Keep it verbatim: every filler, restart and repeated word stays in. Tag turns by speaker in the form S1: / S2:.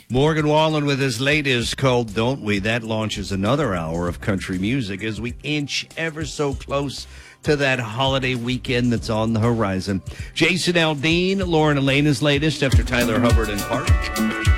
S1: Morgan Wallen with his latest called Don't We? That launches another hour of country music as we inch ever so close to that holiday weekend that's on the horizon. Jason Aldean, Lauren Elena's latest after Tyler Hubbard and Park.